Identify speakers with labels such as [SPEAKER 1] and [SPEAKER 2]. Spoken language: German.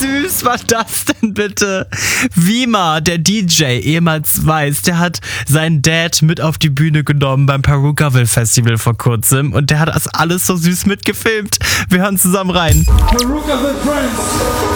[SPEAKER 1] süß war das denn bitte? Vima, der DJ, ehemals Weiß, der hat seinen Dad mit auf die Bühne genommen beim Perukaville Festival vor kurzem und der hat das alles so süß mitgefilmt. Wir hören zusammen rein.
[SPEAKER 2] Perukaville Friends.